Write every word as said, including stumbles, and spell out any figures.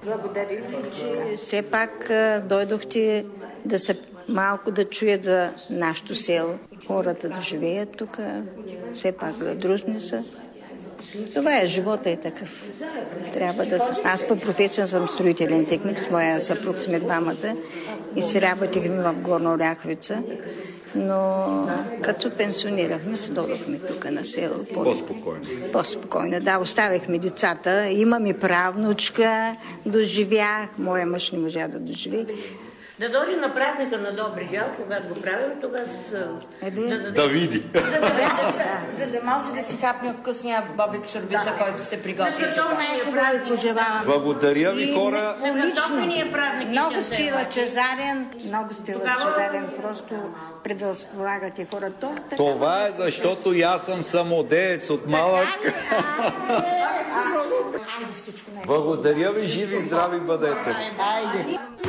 Благодаря ви, че все пак дойдохте да се малко да чуят за нашето село. Хората да живеят тук, все пак да дружни са. Това е, живота е такъв. Трябва да са. Аз по професия съм строителен техник, с моя съпруг сме двамата и си работихме в Горна Оряховица. Но като се пенсионирахме, се дойдохме тук на село. По-спокойно. По-спокойно, да. Оставихме децата. Имаме правнучка, доживях. Моя мъж не можа да доживи. Да дойде на празника на Добри дел, когато го правим, тогава Е, да, да, Да види. За да може да си капне от вкусния бобет чорбица, който се приготви. пожелавам. Благодаря ви, И хора. Лично, празник, много стила Чезарен, много стила Тогава- Чезарен, просто предразполагате хората. Това е защото и аз съм самодеец от малък. Айде всичко най- Благодаря ви, живи и здрави бъдете. Айде.